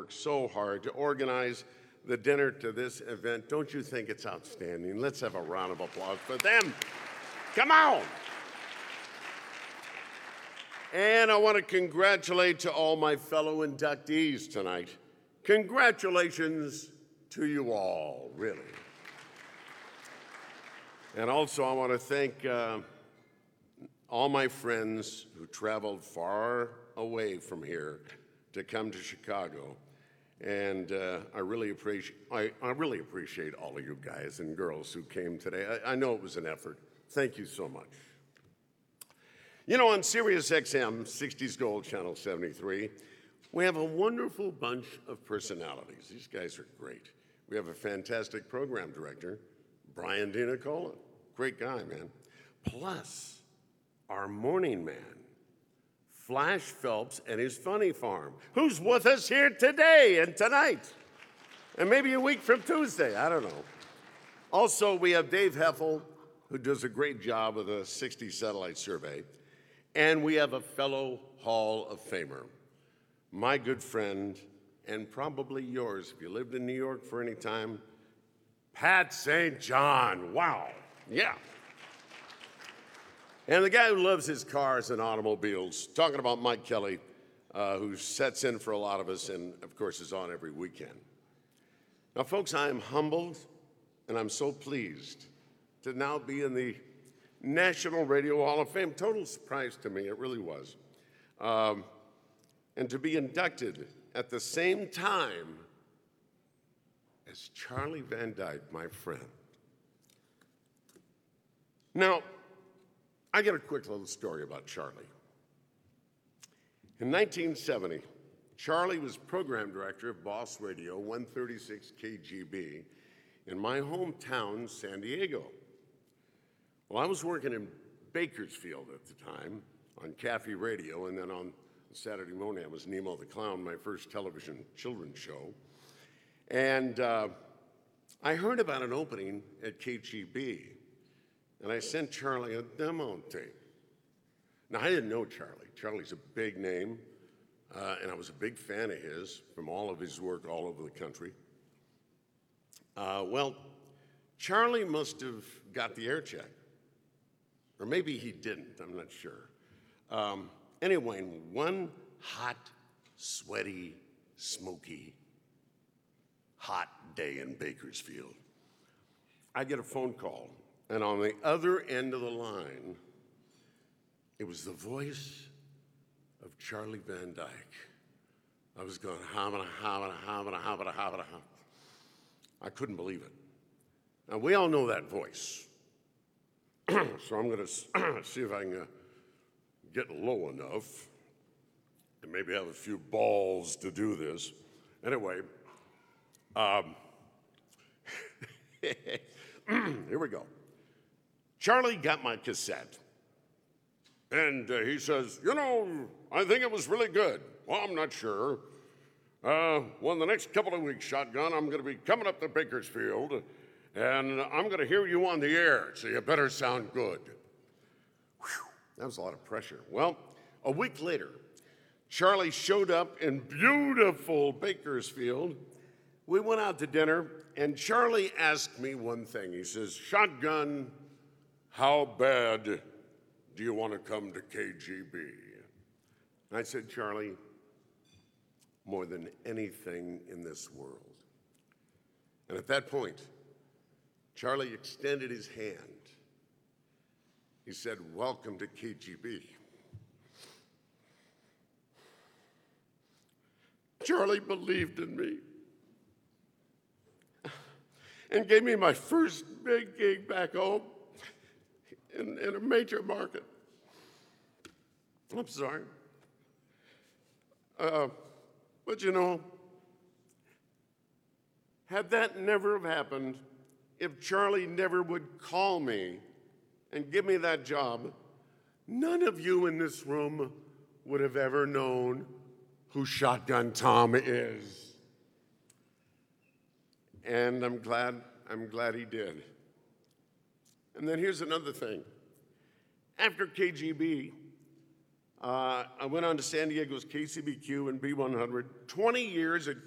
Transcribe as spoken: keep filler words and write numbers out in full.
worked so hard to organize the dinner to this event. Don't you think it's outstanding? Let's have a round of applause for them. Come on. And I want to congratulate to all my fellow inductees tonight. Congratulations to you all, really. And also I want to thank uh, all my friends who traveled far away from here to come to Chicago. And uh, I really appreciate I, I really appreciate all of you guys and girls who came today. I, I know it was an effort. Thank you so much. You know, on Sirius X M, sixties Gold, Channel seventy-three, we have a wonderful bunch of personalities. These guys are great. We have a fantastic program director, Brian DiNicola. Great guy, man. Plus, our morning man, Flash Phelps and his funny farm, who's with us here today and tonight, and maybe a week from Tuesday, I don't know. Also, we have Dave Heffel, who does a great job with the sixty Satellite Survey, and we have a fellow Hall of Famer, my good friend, and probably yours if you lived in New York for any time, Pat Saint John. Wow, yeah. And the guy who loves his cars and automobiles, talking about Mike Kelly, uh, who sets in for a lot of us and, of course, is on every weekend. Now, folks, I am humbled and I'm so pleased to now be in the National Radio Hall of Fame. Total surprise to me, it really was. Um, and to be inducted at the same time as Charlie Van Dyke, my friend. Now, I got a quick little story about Charlie. In nineteen seventy, Charlie was program director of Boss Radio one thirty-six K G B in my hometown, San Diego. Well, I was working in Bakersfield at the time on Cafe Radio, and then on Saturday morning I was Nemo the Clown, my first television children's show. And uh, I heard about an opening at K G B, and I sent Charlie a demo tape. Now, I didn't know Charlie. Charlie's a big name, uh, and I was a big fan of his from all of his work all over the country. Uh, well, Charlie must have got the air check, or maybe he didn't, I'm not sure. Um, anyway, one hot, sweaty, smoky, hot day in Bakersfield, I get a phone call. And on the other end of the line, it was the voice of Charlie Van Dyke. I was going, hamana, hamana, hamana, hamana, hamana. I couldn't believe it. Now, we all know that voice. So I'm going to see if I can uh, get low enough and maybe have a few balls to do this. Anyway, um, here we go. Charlie got my cassette, and uh, he says, you know, I think it was really good. Well, I'm not sure. Uh, well, in the next couple of weeks, Shotgun, I'm going to be coming up to Bakersfield, and I'm going to hear you on the air, so you better sound good. Whew, that was a lot of pressure. Well, a week later, Charlie showed up in beautiful Bakersfield. We went out to dinner, and Charlie asked me one thing. He says, Shotgun, how bad do you want to come to K G B? And I said, Charlie, more than anything in this world. And at that point, Charlie extended his hand. He said, welcome to K G B. Charlie believed in me and gave me my first big gig back home in, in a major market. I'm sorry. Uh, but you know, had that never have happened, if Charlie never would call me and give me that job, none of you in this room would have ever known who Shotgun Tom is. And I'm glad, I'm glad he did. And then here's another thing. After K G B, uh, I went on to San Diego's K C B Q and B one hundred, twenty years at